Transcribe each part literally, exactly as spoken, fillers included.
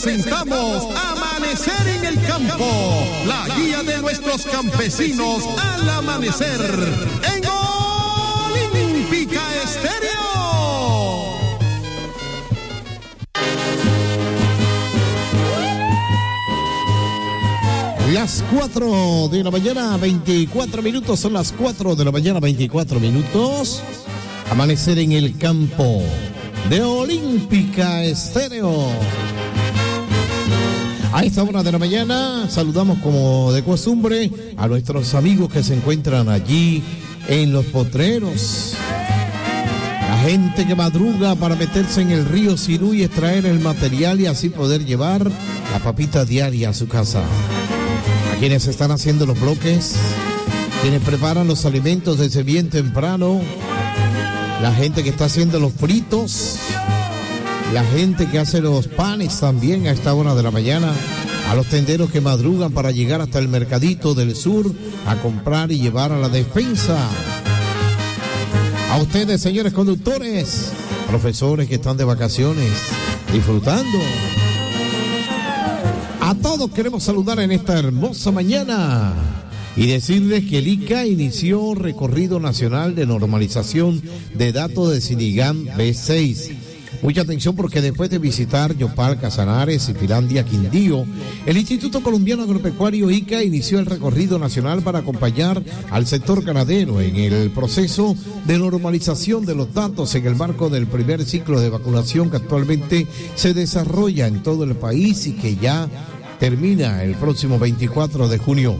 presentamos Amanecer en el Campo, la guía de nuestros campesinos al amanecer en Olímpica Estéreo. Las cuatro de la mañana, veinticuatro minutos, son las cuatro de la mañana, veinticuatro minutos. Amanecer en el Campo de Olímpica Estéreo. A esta hora de la mañana saludamos como de costumbre a nuestros amigos que se encuentran allí en los potreros. La gente que madruga para meterse en el río Sinú y extraer el material y así poder llevar la papita diaria a su casa. A quienes están haciendo los bloques, quienes preparan los alimentos desde bien temprano, la gente que está haciendo los fritos, la gente que hace los panes también a esta hora de la mañana, a los tenderos que madrugan para llegar hasta el mercadito del sur a comprar y llevar a la despensa. A ustedes, señores conductores, profesores que están de vacaciones, disfrutando. A todos queremos saludar en esta hermosa mañana y decirles que el I C A inició recorrido nacional de normalización de datos de Sinigán B seis. Mucha atención porque después de visitar Yopal, Casanares y Finlandia, Quindío, el Instituto Colombiano Agropecuario I C A inició el recorrido nacional para acompañar al sector ganadero en el proceso de normalización de los datos en el marco del primer ciclo de vacunación que actualmente se desarrolla en todo el país y que ya termina el próximo veinticuatro de junio.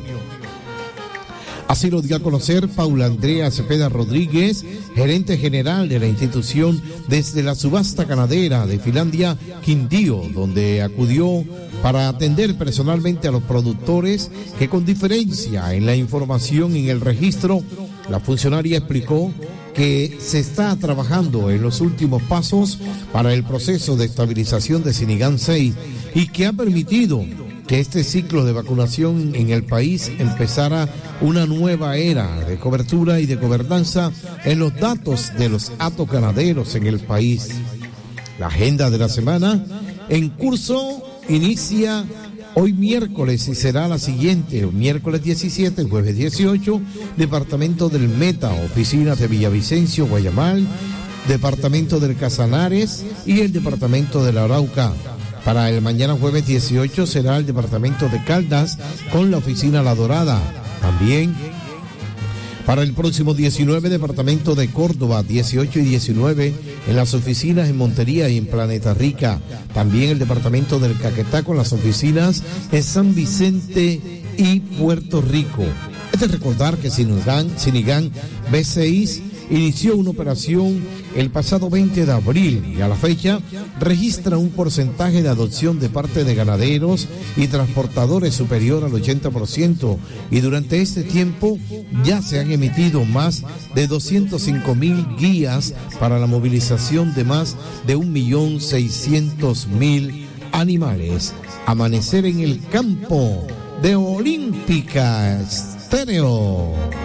Así lo dio a conocer Paula Andrea Cepeda Rodríguez, gerente general de la institución desde la subasta ganadera de Finlandia, Quindío, donde acudió para atender personalmente a los productores que con diferencia en la información en el registro, la funcionaria explicó que se está trabajando en los últimos pasos para el proceso de estabilización de Sinigán seis y que ha permitido que este ciclo de vacunación en el país empezara una nueva era de cobertura y de gobernanza en los datos de los hatos ganaderos en el país. La agenda de la semana en curso inicia hoy miércoles y será la siguiente: miércoles diecisiete, jueves dieciocho, departamento del Meta, oficinas de Villavicencio, Guayamal, departamento del Casanares y el departamento de la Arauca. Para el mañana jueves dieciocho será el departamento de Caldas con la oficina La Dorada. También para el próximo diecinueve, departamento de Córdoba, dieciocho y diecinueve en las oficinas en Montería y en Planeta Rica. También el departamento del Caquetá con las oficinas en San Vicente y Puerto Rico. Es de recordar que Sinigán, Sinigán B seis inició una operación el pasado veinte de abril y a la fecha registra un porcentaje de adopción de parte de ganaderos y transportadores superior al ochenta por ciento y durante este tiempo ya se han emitido más de doscientos cinco mil guías para la movilización de más de un millón seiscientos mil animales. Amanecer en el Campo de Olímpica Estéreo.